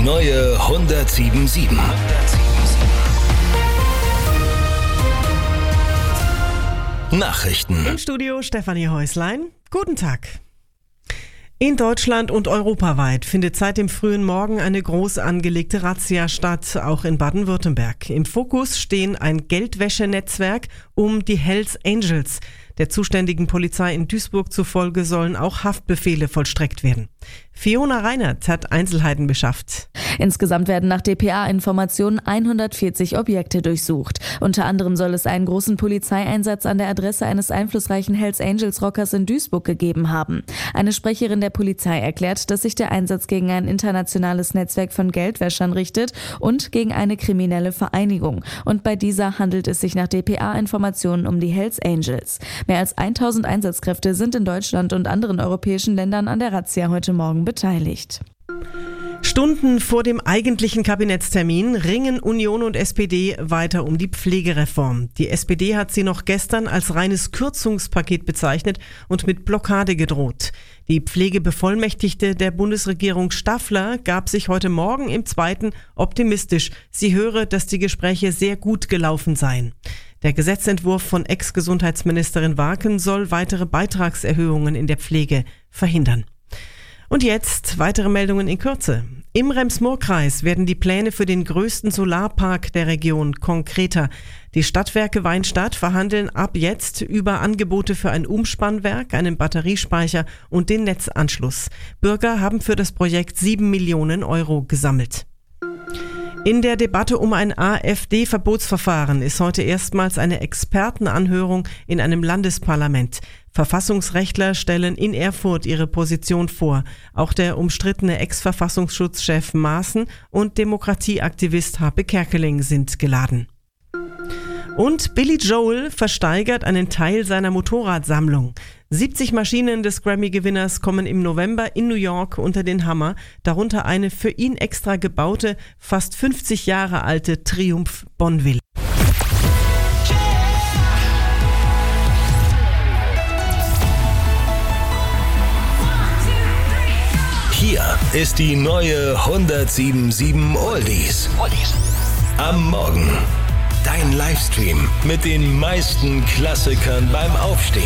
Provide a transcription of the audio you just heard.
neue 107.7. Nachrichten. Im Studio Stefanie Häuslein. Guten Tag. In Deutschland und europaweit findet seit dem frühen Morgen eine groß angelegte Razzia statt, auch in Baden-Württemberg. Im Fokus stehen ein Geldwäschenetzwerk um die Hells Angels. Der zuständigen Polizei in Duisburg zufolge sollen auch Haftbefehle vollstreckt werden. Fiona Reinert hat Einzelheiten beschafft. Insgesamt werden nach dpa-Informationen 140 Objekte durchsucht. Unter anderem soll es einen großen Polizeieinsatz an der Adresse eines einflussreichen Hells Angels Rockers in Duisburg gegeben haben. Eine Sprecherin der Polizei erklärt, dass sich der Einsatz gegen ein internationales Netzwerk von Geldwäschern richtet und gegen eine kriminelle Vereinigung. Und bei dieser handelt es sich nach dpa-Informationen um die Hells Angels. Mehr als 1000 Einsatzkräfte sind in Deutschland und anderen europäischen Ländern an der Razzia heute Morgen beteiligt. Stunden vor dem eigentlichen Kabinettstermin ringen Union und SPD weiter um die Pflegereform. Die SPD hat sie noch gestern als reines Kürzungspaket bezeichnet und mit Blockade gedroht. Die Pflegebevollmächtigte der Bundesregierung Staffler gab sich heute Morgen im Zweiten optimistisch. Sie höre, dass die Gespräche sehr gut gelaufen seien. Der Gesetzentwurf von Ex-Gesundheitsministerin Warken soll weitere Beitragserhöhungen in der Pflege verhindern. Und jetzt weitere Meldungen in Kürze. Im Rems-Murr-Kreis werden die Pläne für den größten Solarpark der Region konkreter. Die Stadtwerke Weinstadt verhandeln ab jetzt über Angebote für ein Umspannwerk, einen Batteriespeicher und den Netzanschluss. Bürger haben für das Projekt 7 Millionen Euro gesammelt. In der Debatte um ein AfD-Verbotsverfahren ist heute erstmals eine Expertenanhörung in einem Landesparlament. Verfassungsrechtler stellen in Erfurt ihre Position vor. Auch der umstrittene Ex-Verfassungsschutzchef Maaßen und Demokratieaktivist Harpe Kerkeling sind geladen. Und Billy Joel versteigert einen Teil seiner Motorradsammlung. 70 Maschinen des Grammy-Gewinners kommen im November in New York unter den Hammer, darunter eine für ihn extra gebaute, fast 50 Jahre alte Triumph Bonneville. Hier ist die neue 107.7 Oldies. Am Morgen. Dein Livestream mit den meisten Klassikern beim Aufstehen.